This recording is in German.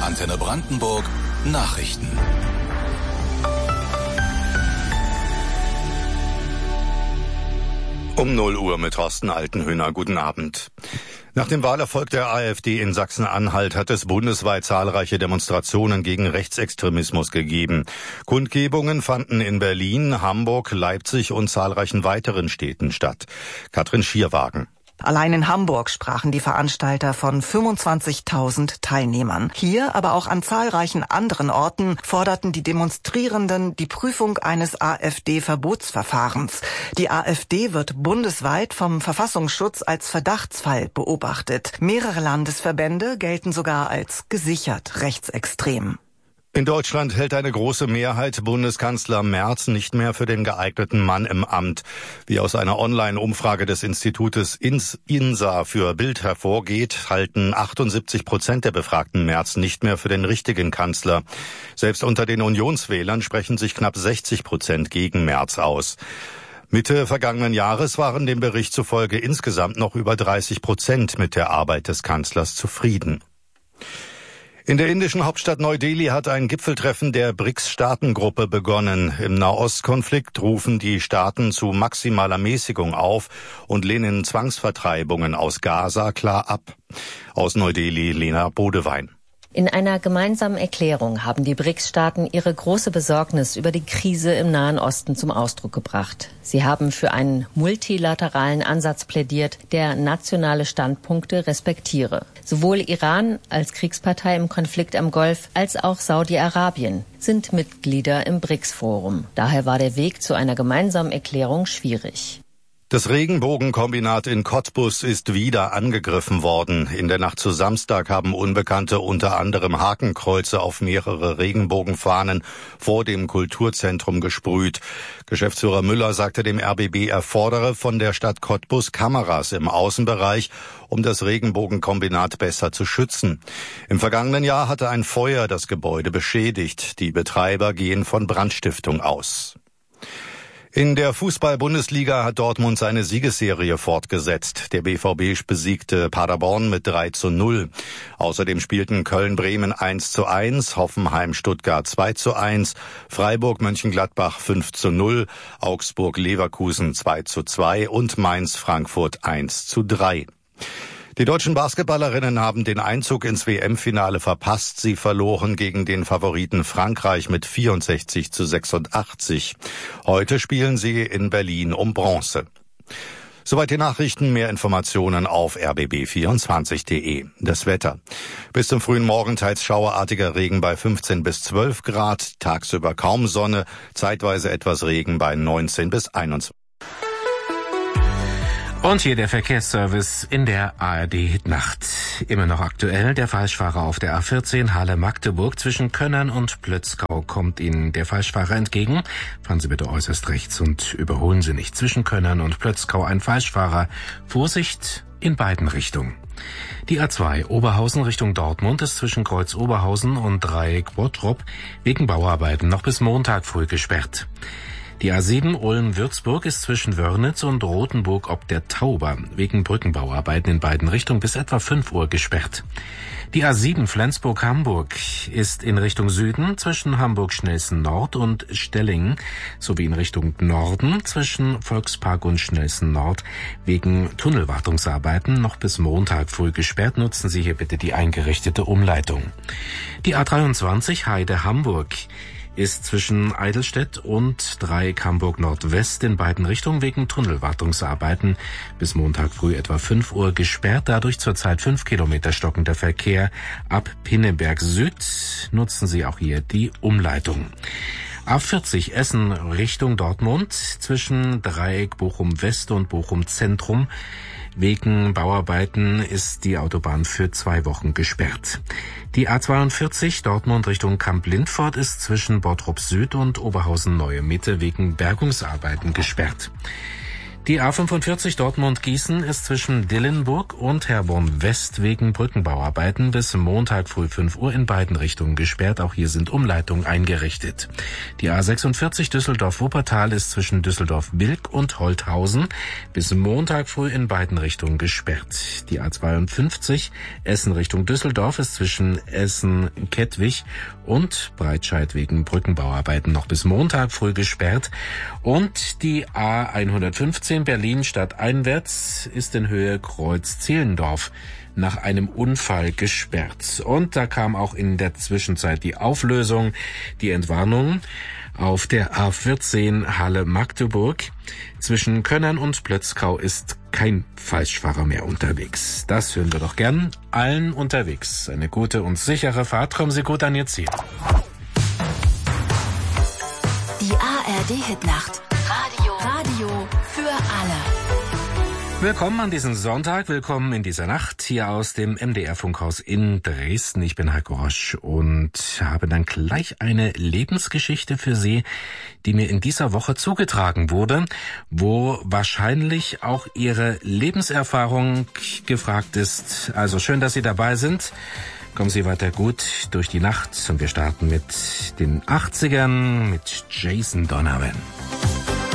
Antenne Brandenburg Nachrichten. Um 0 Uhr mit Thorsten Altenhöhner. Guten Abend. Nach dem Wahlerfolg der AfD in Sachsen-Anhalt hat es bundesweit zahlreiche Demonstrationen gegen Rechtsextremismus gegeben. Kundgebungen fanden in Berlin, Hamburg, Leipzig und zahlreichen weiteren Städten statt. Katrin Schierwagen. Allein in Hamburg sprachen die Veranstalter von 25.000 Teilnehmern. Hier, aber auch an zahlreichen anderen Orten, forderten die Demonstrierenden die Prüfung eines AfD-Verbotsverfahrens. Die AfD wird bundesweit vom Verfassungsschutz als Verdachtsfall beobachtet. Mehrere Landesverbände gelten sogar als gesichert rechtsextrem. In Deutschland hält eine große Mehrheit Bundeskanzler Merz nicht mehr für den geeigneten Mann im Amt. Wie aus einer Online-Umfrage des Institutes INSA für Bild hervorgeht, halten 78% der Befragten Merz nicht mehr für den richtigen Kanzler. Selbst unter den Unionswählern sprechen sich knapp 60% gegen Merz aus. Mitte vergangenen Jahres waren dem Bericht zufolge insgesamt noch über 30% mit der Arbeit des Kanzlers zufrieden. In der indischen Hauptstadt Neu-Delhi hat ein Gipfeltreffen der BRICS-Staatengruppe begonnen. Im Nahostkonflikt rufen die Staaten zu maximaler Mäßigung auf und lehnen Zwangsvertreibungen aus Gaza klar ab. Aus Neu-Delhi, Lena Bodewein. In einer gemeinsamen Erklärung haben die BRICS-Staaten ihre große Besorgnis über die Krise im Nahen Osten zum Ausdruck gebracht. Sie haben für einen multilateralen Ansatz plädiert, der nationale Standpunkte respektiere. Sowohl Iran als Kriegspartei im Konflikt am Golf als auch Saudi-Arabien sind Mitglieder im BRICS-Forum. Daher war der Weg zu einer gemeinsamen Erklärung schwierig. Das Regenbogenkombinat in Cottbus ist wieder angegriffen worden. In der Nacht zu Samstag haben Unbekannte unter anderem Hakenkreuze auf mehrere Regenbogenfahnen vor dem Kulturzentrum gesprüht. Geschäftsführer Müller sagte dem RBB, er fordere von der Stadt Cottbus Kameras im Außenbereich, um das Regenbogenkombinat besser zu schützen. Im vergangenen Jahr hatte ein Feuer das Gebäude beschädigt. Die Betreiber gehen von Brandstiftung aus. In der Fußball-Bundesliga hat Dortmund seine Siegesserie fortgesetzt. Der BVB besiegte Paderborn mit 3:0. Außerdem spielten Köln-Bremen 1:1, Hoffenheim-Stuttgart 2:1, Freiburg-Mönchengladbach 5:0, Augsburg-Leverkusen 2:2 und Mainz-Frankfurt 1:3. Die deutschen Basketballerinnen haben den Einzug ins WM-Finale verpasst. Sie verloren gegen den Favoriten Frankreich mit 64:86. Heute spielen sie in Berlin um Bronze. Soweit die Nachrichten, mehr Informationen auf rbb24.de. Das Wetter. Bis zum frühen Morgen teils schauerartiger Regen bei 15 bis 12 Grad, tagsüber kaum Sonne, zeitweise etwas Regen bei 19 bis 21. Und hier der Verkehrsservice in der ARD-Nacht. Immer noch aktuell, der Falschfahrer auf der A14 Halle-Magdeburg zwischen Könnern und Plötzkau kommt Ihnen der Falschfahrer entgegen. Fahren Sie bitte äußerst rechts und überholen Sie nicht. Zwischen Könnern und Plötzkau ein Falschfahrer. Vorsicht in beiden Richtungen. Die A2 Oberhausen Richtung Dortmund ist zwischen Kreuz Oberhausen und Dreieck Bottrop wegen Bauarbeiten noch bis Montag früh gesperrt. Die A7 Ulm-Würzburg ist zwischen Wörnitz und Rothenburg ob der Tauber wegen Brückenbauarbeiten in beiden Richtungen bis etwa 5 Uhr gesperrt. Die A7 Flensburg-Hamburg ist in Richtung Süden zwischen Hamburg-Schnelsen Nord und Stellingen sowie in Richtung Norden zwischen Volkspark und Schnelsen Nord wegen Tunnelwartungsarbeiten noch bis Montag früh gesperrt. Nutzen Sie hier bitte die eingerichtete Umleitung. Die A23 Heide-Hamburg ist zwischen Eidelstedt und Dreieck Hamburg Nordwest in beiden Richtungen wegen Tunnelwartungsarbeiten bis Montag früh etwa 5 Uhr gesperrt. Dadurch zurzeit 5 Kilometer stockender Verkehr ab Pinneberg Süd. Nutzen Sie auch hier die Umleitung. A40 Essen Richtung Dortmund zwischen Dreieck Bochum West und Bochum Zentrum. Wegen Bauarbeiten ist die Autobahn für 2 Wochen gesperrt. Die A42 Dortmund Richtung Kamp-Lindfort ist zwischen Bottrop Süd und Oberhausen Neue Mitte wegen Bergungsarbeiten gesperrt. Die A45 Dortmund-Gießen ist zwischen Dillenburg und Herborn-West wegen Brückenbauarbeiten bis Montag früh 5 Uhr in beiden Richtungen gesperrt. Auch hier sind Umleitungen eingerichtet. Die A46 Düsseldorf-Wuppertal ist zwischen Düsseldorf-Bilk und Holthausen bis Montag früh in beiden Richtungen gesperrt. Die A52 Essen Richtung Düsseldorf ist zwischen Essen-Kettwig und Breitscheid wegen Brückenbauarbeiten noch bis Montag früh gesperrt. Und die A115 Berlin stadteinwärts ist in Höhe Kreuz-Zehlendorf nach einem Unfall gesperrt. Und da kam auch in der Zwischenzeit die Auflösung, die Entwarnung auf der A14 Halle-Magdeburg. Zwischen Könnern und Plötzkau ist kein Falschfahrer mehr unterwegs. Das hören wir doch gern. Allen unterwegs eine gute und sichere Fahrt. Kommen Sie gut an Ihr Ziel. Die ARD-Hitnacht. Radio für alle. Willkommen an diesem Sonntag, willkommen in dieser Nacht hier aus dem MDR-Funkhaus in Dresden. Ich bin Heiko Rosch und habe dann gleich eine Lebensgeschichte für Sie, die mir in dieser Woche zugetragen wurde, wo wahrscheinlich auch Ihre Lebenserfahrung gefragt ist. Also schön, dass Sie dabei sind. Kommen Sie weiter gut durch die Nacht und wir starten mit den 80ern mit Jason Donovan.